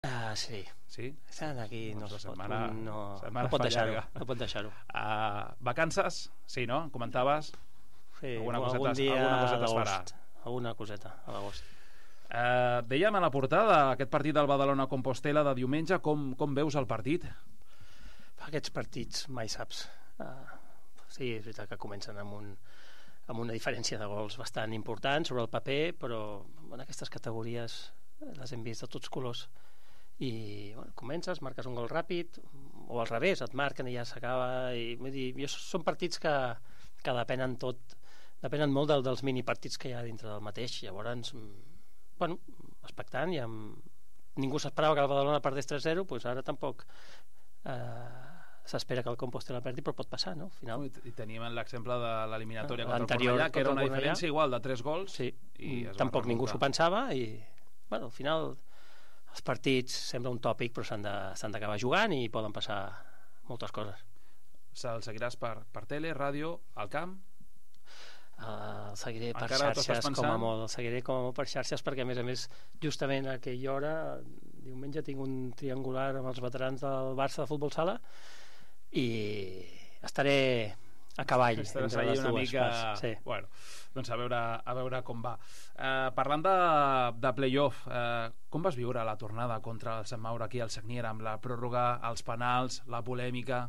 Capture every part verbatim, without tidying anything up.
Uh, sí. Sí? Aquí no, doncs la es setmana, pot, no, setmana no pot deixar-ho. No pot deixar-ho. Uh, vacances? Sí, no? Comentaves? Sí, alguna algun coseta, dia alguna coseta a es farà. l'agost. Alguna coseta a l'agost. Uh, dèiem a la portada aquest partit del Badalona-Compostela de diumenge. Com, com veus el partit? Aquests partits mai saps. Uh, sí, és veritat que comencen amb un amb una diferència de gols bastant important sobre el paper, però en aquestes categories les hem vist de tots colors i bueno, comences, marques un gol ràpid o al revés, et marquen i ja s'acaba i, vull dir, jo, són partits que, que depenen tot depenen molt del, dels minipartits que hi ha dintre del mateix, llavors bueno, expectant i amb... ningú s'esperava que el Badalona perdés tres zero, doncs ara tampoc eh, s'espera que el Compostela perdi, però pot passar, no? Al final. I teníem l'exemple de l'eliminatòria contra el L'anterior Cornellà, que era una contra el Cornellà. diferència igual de tres gols. Sí, i es va tampoc ningú remuntar. s'ho pensava i bueno, al final els partits sembla un tòpic, però s'han de, s'han d'acabar jugant i poden passar moltes coses. Se'l seguiràs per, per tele, ràdio, al camp? Uh, el seguiré per Encara t'ho estàs xarxes com a molt, el seguiré com a molt per xarxes perquè a més a més justament a aquella hora diumenge tinc un triangular amb els veterans del Barça de futbol sala i estaré a cavall estaràs entre allí les una dues mica parts. Sí. Bueno, doncs a veure, a veure com va. Uh, parlant de, de play-off, uh, com vas viure la tornada contra el Sant Mauro aquí al Sagnier amb la pròrroga, els penals, la polèmica?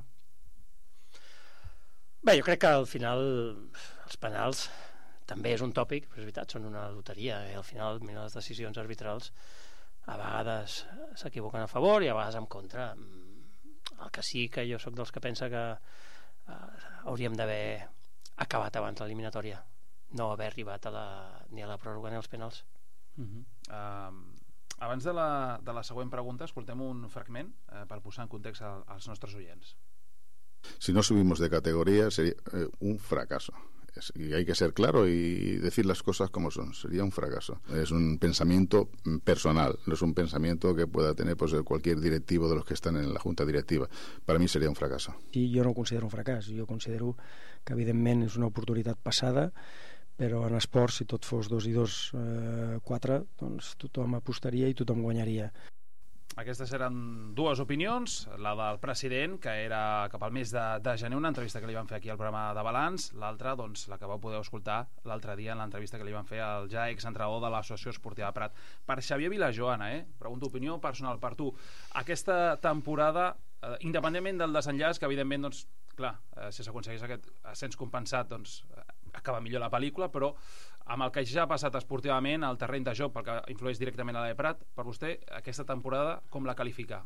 Bé, jo crec que al final els penals també és un tòpic, però és veritat, són una loteria i al final mira, les decisions arbitrals a vegades s'equivoquen a favor i a vegades en contra. El que sí que jo sóc dels que pensa que eh, hauríem d'haver acabat abans l'eliminatòria, no haver arribat a la, ni a la pròrroga ni als penals. Uh-huh. uh, abans de la, de la següent pregunta escoltem un fragment uh, per posar en context al, als nostres oients. Si no subimos de categoría sería eh, un fracaso. Y hay que ser claro y decir las cosas como son. Sería un fracaso. Es un pensamiento personal, no es un pensamiento que pueda tener pues, cualquier directivo de los que están en la junta directiva. Para mí sería un fracaso. I jo no ho considero un fracàs. Jo considero que evidentment és una oportunitat passada, però en esports, si tot fos dos i dos, eh, quatre, doncs tothom apostaria i tothom guanyaria. Aquestes eren dues opinions, la del president, que era cap al mes de, de gener, una entrevista que li van fer aquí al programa de Balanç, l'altra, doncs, la que vau poder escoltar l'altre dia en l'entrevista que li van fer al ja exentrenador de l'Associació Esportiva Prat. Per Xavier Vilajoana, eh? Pregunto opinió personal per tu. Aquesta temporada, eh, independentment del desenllaç, que evidentment, doncs, clar, eh, si s'aconsegueix aquest ascens compensat, doncs, eh, acaba millor la pel·lícula, però amb el que ja ha passat esportivament al terreny de joc, perquè influeix directament a la de Prat, per vostè, aquesta temporada, com la qualifica?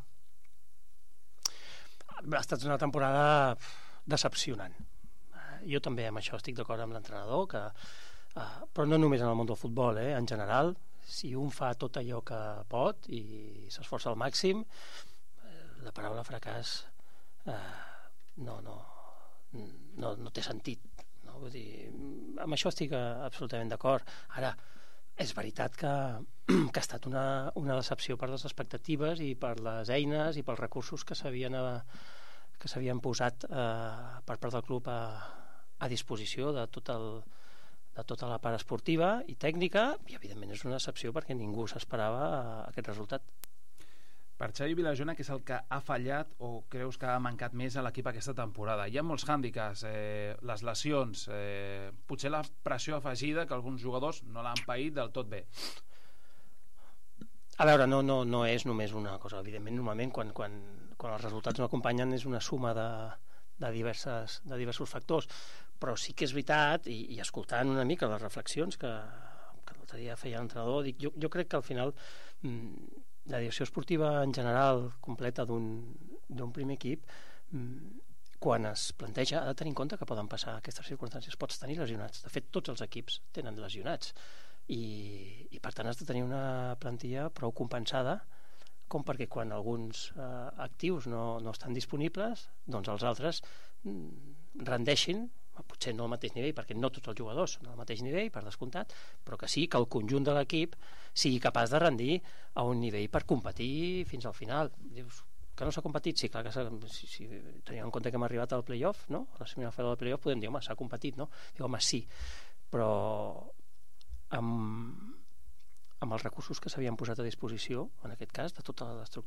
Ha estat una temporada decepcionant. Jo també amb això estic d'acord amb l'entrenador, que, uh, però no només en el món del futbol, eh? En general, si un fa tot allò que pot i s'esforça al màxim, la paraula fracàs uh, no, no, no, no té sentit. No? Vull dir, amb això estic absolutament d'acord. Ara, és veritat que, que ha estat una, una decepció per les expectatives i per les eines i pels recursos que s'havien que s'havien posat eh, per part del club a, a disposició de, tot el, de tota la part esportiva i tècnica, i evidentment és una decepció perquè ningú s'esperava aquest resultat. Per Xavi Vilajoana, què és el que ha fallat o creus que ha mancat més a l'equip aquesta temporada? Hi ha molts hàndicaps, eh, les lesions, eh, potser la pressió afegida que alguns jugadors no l'han paït del tot bé. A veure, no, no, no és només una cosa. Evidentment, normalment, quan, quan, quan els resultats no acompanyen, és una suma de, de, diverses, de diversos factors. Però sí que és veritat, i, i escoltant una mica les reflexions que, que l'altre dia feia l'entrenador, dic, jo, jo crec que al final mmm, la direcció esportiva en general completa d'un primer equip, quan es planteja, ha de tenir en compte que poden passar aquestes circumstàncies, pots tenir lesionats, de fet tots els equips tenen lesionats i, i per tant has de tenir una plantilla prou compensada com perquè quan alguns eh, actius no, no estan disponibles, doncs els altres mm, rendeixin, potser no al mateix nivell, perquè no tots els jugadors són al mateix nivell, per descomptat, però que sí que el conjunt de l'equip sigui capaç de rendir a un nivell per competir fins al final. Dius que no s'ha competit? Sí, clar que s'ha, si, si tenim en compte que hem arribat al playoff, no? A la semifinal del playoff podem dir, home, s'ha competit, no? Diu, home, sí, però amb amb els recursos que s'havien posat a disposició, en aquest cas, de tota l'estructura